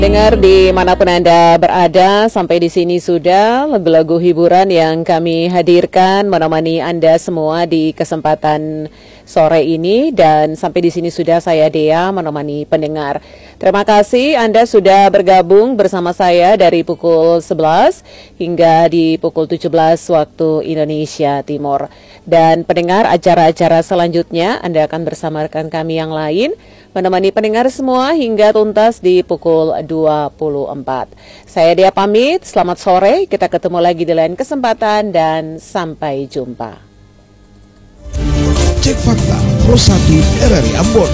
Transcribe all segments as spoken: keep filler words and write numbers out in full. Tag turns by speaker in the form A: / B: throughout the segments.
A: Dengar dimanapun Anda berada, sampai di sini sudah lagu-lagu hiburan yang kami hadirkan menemani Anda semua di kesempatan sore ini, dan sampai di sini sudah saya Dea menemani pendengar. Terima kasih Anda sudah bergabung bersama saya dari pukul sebelas hingga di pukul tujuh belas waktu Indonesia Timur. Dan pendengar, acara-acara selanjutnya Anda akan bersamakan kami yang lain menemani pendengar semua hingga tuntas di pukul dua puluh empat. Saya Dea pamit, selamat sore, kita ketemu lagi di lain kesempatan dan sampai jumpa.
B: Cek Fakta, Rosati R R I Ambon.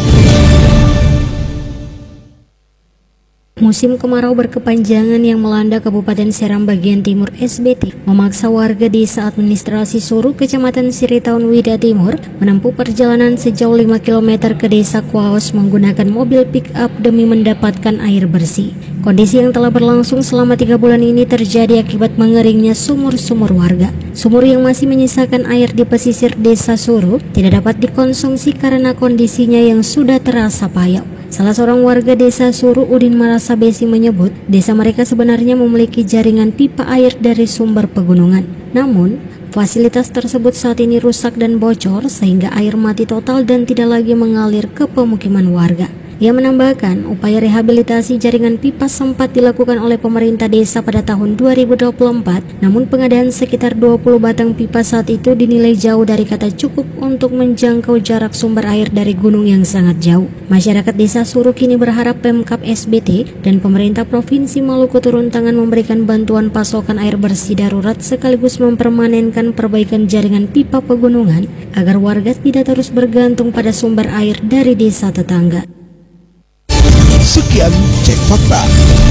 C: Musim kemarau berkepanjangan yang melanda Kabupaten Seram bagian timur S B T memaksa warga desa administrasi Suru, Kecamatan Siritaun Wida Timur menempuh perjalanan sejauh lima kilometer ke desa Kuaos menggunakan mobil pick-up demi mendapatkan air bersih. Kondisi yang telah berlangsung selama tiga bulan ini terjadi akibat mengeringnya sumur-sumur warga. Sumur yang masih menyisakan air di pesisir desa Suru tidak dapat dikonsumsi karena kondisinya yang sudah terasa payau. Salah seorang warga desa Suru, Udin Marasabesi, menyebut desa mereka sebenarnya memiliki jaringan pipa air dari sumber pegunungan. Namun, fasilitas tersebut saat ini rusak dan bocor sehingga air mati total dan tidak lagi mengalir ke pemukiman warga. Ia menambahkan, upaya rehabilitasi jaringan pipa sempat dilakukan oleh pemerintah desa pada tahun dua ribu dua puluh empat, namun pengadaan sekitar dua puluh batang pipa saat itu dinilai jauh dari kata cukup untuk menjangkau jarak sumber air dari gunung yang sangat jauh. Masyarakat desa Suru kini berharap Pemkab S B T dan pemerintah Provinsi Maluku turun tangan memberikan bantuan pasokan air bersih darurat sekaligus mempermanenkan perbaikan jaringan pipa pegunungan agar warga tidak terus bergantung pada sumber air dari desa tetangga.
B: Sekian Cek Fakta.